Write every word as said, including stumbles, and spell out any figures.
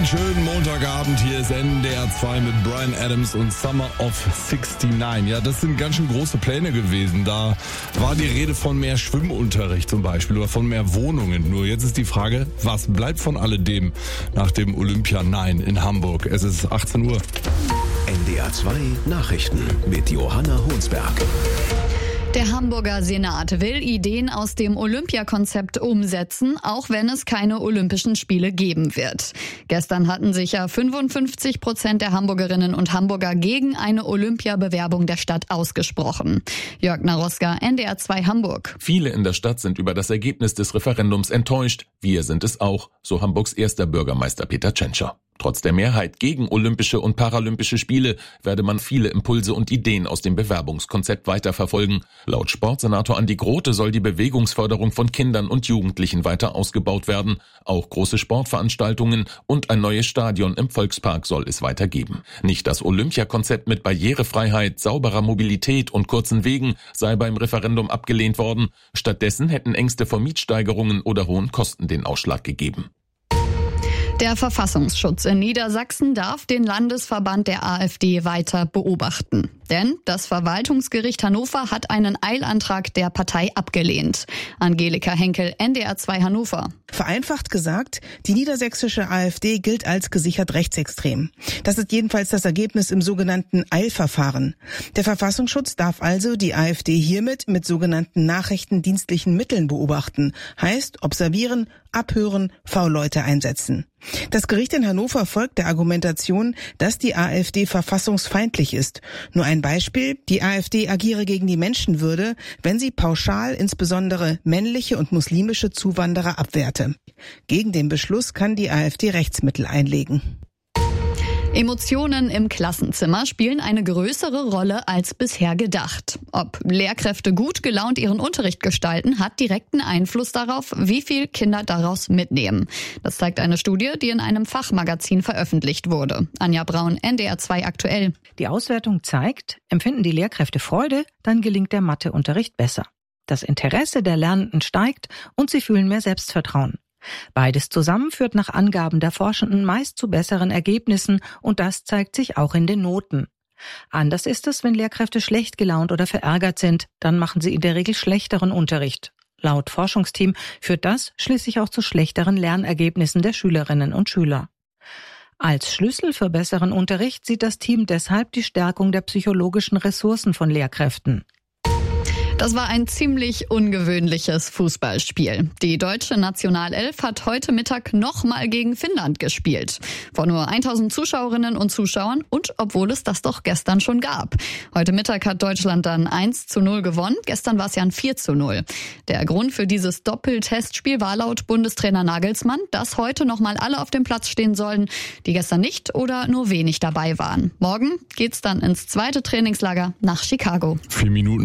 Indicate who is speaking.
Speaker 1: Einen schönen Montagabend, hier ist N D R zwei mit Bryan Adams und Summer of neunundsiebzig. Ja, das sind ganz schön große Pläne gewesen. Da war die Rede von mehr Schwimmunterricht zum Beispiel oder von mehr Wohnungen. Nur jetzt ist die Frage, was bleibt von alledem nach dem Olympia Nein in Hamburg? Es ist achtzehn Uhr.
Speaker 2: N D R zwei Nachrichten mit Johanna Honsberg.
Speaker 3: Der Hamburger Senat will Ideen aus dem Olympiakonzept umsetzen, auch wenn es keine Olympischen Spiele geben wird. Gestern hatten sich ja fünfundfünfzig Prozent der Hamburgerinnen und Hamburger gegen eine Olympiabewerbung der Stadt ausgesprochen. Jörg Naroska, N D R zwei Hamburg.
Speaker 4: Viele in der Stadt sind über das Ergebnis des Referendums enttäuscht. Wir sind es auch, so Hamburgs erster Bürgermeister Peter Tschentscher. Trotz der Mehrheit gegen Olympische und Paralympische Spiele werde man viele Impulse und Ideen aus dem Bewerbungskonzept weiterverfolgen. Laut Sportsenator Andi Grote soll die Bewegungsförderung von Kindern und Jugendlichen weiter ausgebaut werden. Auch große Sportveranstaltungen und ein neues Stadion im Volkspark soll es weiter geben. Nicht das Olympiakonzept mit Barrierefreiheit, sauberer Mobilität und kurzen Wegen sei beim Referendum abgelehnt worden. Stattdessen hätten Ängste vor Mietsteigerungen oder hohen Kosten den Ausschlag gegeben.
Speaker 3: Der Verfassungsschutz in Niedersachsen darf den Landesverband der AfD weiter beobachten. Denn das Verwaltungsgericht Hannover hat einen Eilantrag der Partei abgelehnt. Angelika Henkel, N D R zwei Hannover.
Speaker 5: Vereinfacht gesagt, die niedersächsische AfD gilt als gesichert rechtsextrem. Das ist jedenfalls das Ergebnis im sogenannten Eilverfahren. Der Verfassungsschutz darf also die AfD hiermit mit sogenannten nachrichtendienstlichen Mitteln beobachten. Heißt observieren, abhören, V-Leute einsetzen. Das Gericht in Hannover folgt der Argumentation, dass die AfD verfassungsfeindlich ist. Nur ein Beispiel: Die AfD agiere gegen die Menschenwürde, wenn sie pauschal insbesondere männliche und muslimische Zuwanderer abwehrte. Gegen den Beschluss kann die AfD Rechtsmittel einlegen.
Speaker 3: Emotionen im Klassenzimmer spielen eine größere Rolle als bisher gedacht. Ob Lehrkräfte gut gelaunt ihren Unterricht gestalten, hat direkten Einfluss darauf, wie viel Kinder daraus mitnehmen. Das zeigt eine Studie, die in einem Fachmagazin veröffentlicht wurde. Anja Braun, N D R zwei aktuell.
Speaker 6: Die Auswertung zeigt, empfinden die Lehrkräfte Freude, dann gelingt der Matheunterricht besser. Das Interesse der Lernenden steigt und sie fühlen mehr Selbstvertrauen. Beides zusammen führt nach Angaben der Forschenden meist zu besseren Ergebnissen und das zeigt sich auch in den Noten. Anders ist es, wenn Lehrkräfte schlecht gelaunt oder verärgert sind, dann machen sie in der Regel schlechteren Unterricht. Laut Forschungsteam führt das schließlich auch zu schlechteren Lernergebnissen der Schülerinnen und Schüler. Als Schlüssel für besseren Unterricht sieht das Team deshalb die Stärkung der psychologischen Ressourcen von Lehrkräften.
Speaker 3: Das war ein ziemlich ungewöhnliches Fußballspiel. Die deutsche Nationalelf hat heute Mittag nochmal gegen Finnland gespielt. Vor nur tausend Zuschauerinnen und Zuschauern und obwohl es das doch gestern schon gab. Heute Mittag hat Deutschland dann eins zu null gewonnen. Gestern war es ja ein vier zu null. Der Grund für dieses Doppeltestspiel war laut Bundestrainer Nagelsmann, dass heute nochmal alle auf dem Platz stehen sollen, die gestern nicht oder nur wenig dabei waren. Morgen geht's dann ins zweite Trainingslager nach Chicago.
Speaker 1: Vier Minuten